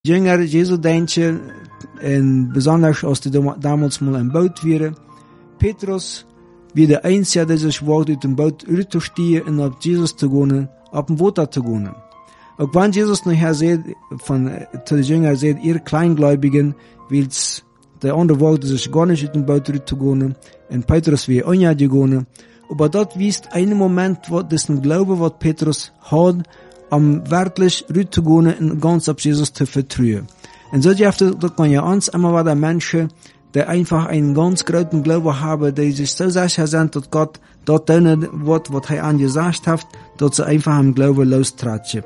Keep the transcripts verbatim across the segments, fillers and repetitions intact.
Jünger Jesu denken, en besonders als die damals mal ein Boot waren. Petrus wie der Einzige, der sich wagt, aus dem Boot rüberzustehen und auf Jesus zu gehen, auf dem Wasser zu gehen. Auch wenn Jesus nachher sagt, von, zu den Jüngern sagt, ihr Kleingläubigen, will's, der andere wagt sich gar nicht aus dem Boot rüberzugehen, und Petrus wie auch nicht gegangen. Aber dort wisst einen Moment, wo dessen Glaube, was Petrus hat, um wirklich rüberzugehen und ganz auf Jesus zu vertrauen. Und so dort kann ja uns immer wieder Menschen, die einfach einen ganz großen Glauben haben, die sich so sicher sind, dass Gott dort tun wird, was er angesagt hat, dass sie einfach am Glauben lostratschen.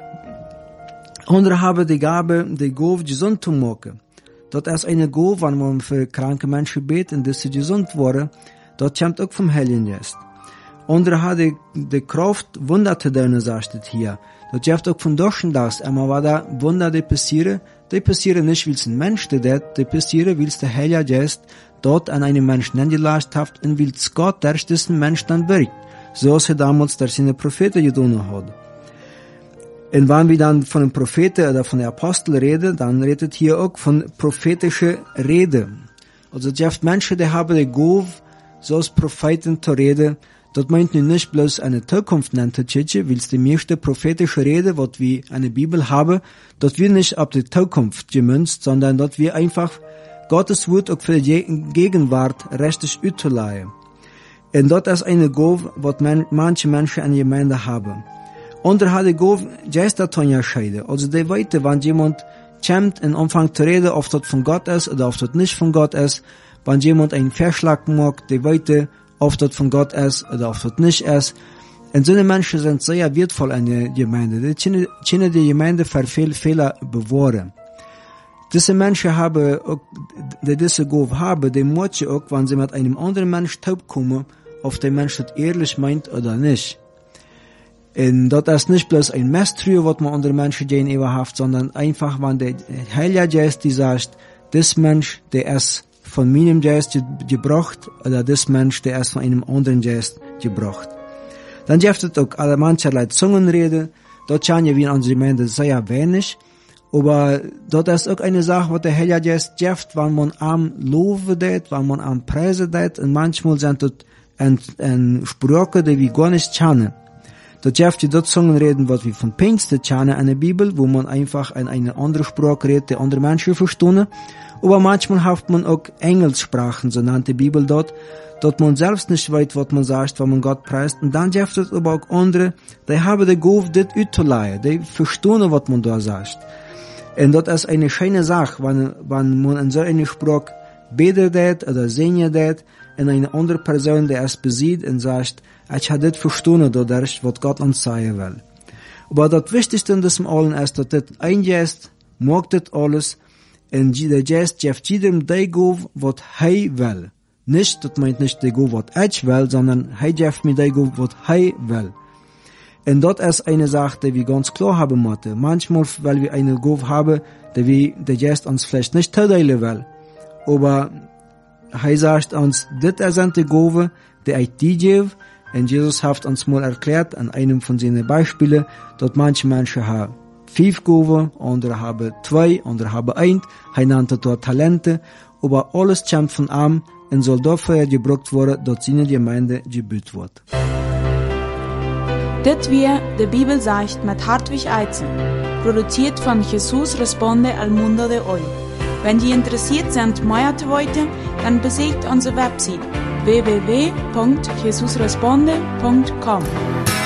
Andere haben die Gabe, die Gabe gesund zu machen. Dort ist eine Gabe, wenn man für kranke Menschen betet und dass sie gesund werden, dort kommt auch vom Heiligen Geist. Andere haben die, die Kraft, Wunder zu tun, sagt es hier. Das gibt auch von Durchenlass, aber war da Wunder, die passieren, die passieren nicht, weil es ein Mensch tut, die passieren, weil es der Heilige Geist dort an einem Menschen angelassen hat und weil es Gott durch diesen Menschen dann wirkt. So als er damals durch seine Propheten getan hat. Und wenn wir dann von den Propheten oder von den Aposteln reden, dann redet hier auch von prophetischer Rede. Also es gibt Menschen, die haben die Gabe, so als Propheten zu reden. Das meint nun nicht bloß eine Zukunft nennt, weil es die meiste prophetische Rede, was wir in der Bibel haben, dass wir nicht auf die Zukunft gemünzt, sondern dass wir einfach Gottes Wort auch für die Gegenwart richtig ausleihen. Und das ist eine Gabe, was manche Menschen in der Gemeinde haben. Andere haben die Gabe, Geister zu unterscheiden. Also die weiten, wenn jemand kommt und anfängt zu reden, ob das von Gott ist oder ob das nicht von Gott ist, wenn jemand einen Vorschlag macht, die weiten, ob das von Gott ist oder ob das nicht ist. Und so Menschen sind sehr wertvoll in der Gemeinde. Die können die Gemeinde für viele Fehler bewahren. Diese Menschen haben, auch, die diese Gabe haben, die möchten auch, wenn sie mit einem anderen Menschen taub kommen, ob der Mensch das ehrlich meint oder nicht. Und das ist nicht bloß ein Misstrauen, was man anderen Menschen gegenüber hat, sondern einfach, wenn der Heilige Geist die sagt, das Mensch, der ist von meinem Geist gebracht, oder das Mensch, der ist von einem anderen Geist gebracht. Dann gibt es auch alle mancherlei Zungenrede. Dort kann ja wie in unserer Gemeinde sehr wenig. Aber dort ist auch eine Sache, was der Heilige Geist gibt, wenn man am loben tät, wenn man am preisen tät. Und manchmal sind dort ein, ein Sprache, die wir gar nicht kennen. Dort gibt es dort Zungenreden, was wir von Pfingsten kennen in der Bibel, wo man einfach in eine andere Sprache redet, die andere Menschen verstehen. Aber manchmal hat man auch Engelssprachen, so nennt die Bibel dort, dort man selbst nicht weiß, was man sagt, wenn man Gott preist. Und dann gibt es aber auch andere, die haben die Gabe, das auszuleihen, die verstehen, was man da sagt. Und das ist eine schöne Sache, wenn, wenn man in so einer Sprache betet oder singt und eine andere Person, die es besieht und sagt, ich habe das verstanden dadurch, was Gott uns sagen will. Aber das Wichtigste in diesem allen ist, dass das ein Geist mag das alles, und der Geist gibt jedem die Gabe, was er will. Nicht, das meint nicht die Gabe, was ich will, sondern er gibt mir die Gabe, was er will. Und das ist eine Sache, die wir ganz klar haben müssen. Manchmal, weil wir eine Gabe haben, die wir, der Geist uns vielleicht nicht teilen will. Aber er sagt uns, das ist die Gabe, die ich dir gebe. Und Jesus hat uns mal erklärt, an einem von seinen Beispielen, dass manche Menschen haben fünf Gaben, andere haben zwei, andere haben eins. Er nannte dort Talente. Aber alles kommt von ihm und soll dafür gebraucht werden, dass seine Gemeinde gebaut wird. Das wir die Bibel sagt mit Hartwig Eizen, produziert von Jesus Responde al Mundo de Hoy. Wenn Sie interessiert sind, mehr zu wissen, dann besucht unsere Website w w w punkt jesus responde punkt com.